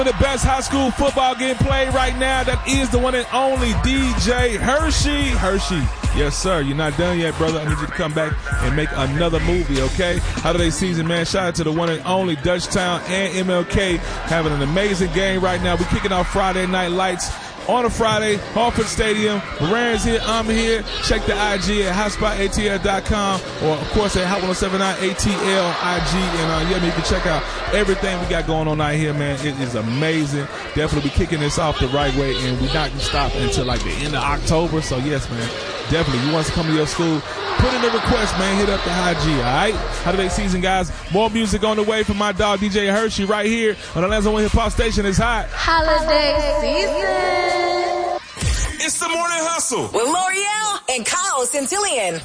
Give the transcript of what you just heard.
The best high school football getting played right now, that is the one and only DJ Hershey. Hershey, yes sir, you're not done yet, brother. I need you to come back and make another movie, okay? Holiday season, man. Shout out to the one and only Dutchtown and MLK having an amazing game right now. We're kicking off Friday Night Lights on a Friday, Hartford Stadium. Moran's here, I'm here. Check the IG at hotspotatl.com or, of course, at Hot 1079 ATL IG. And, yeah, man, you can check out everything we got going on out here, man. It is amazing. Definitely be kicking this off the right way, and we're not going to stop until, like, the end of October. So, yes, man, definitely. You want us to come to your school, put in the request, man. Hit up the IG, all right? Holiday season, guys. More music on the way from my dog, DJ Hershey, right here on the Atlanta One Hip Hop Station. It's hot. Holiday season. It's the Morning Hustle with L'Oreal and Kyle Centillion.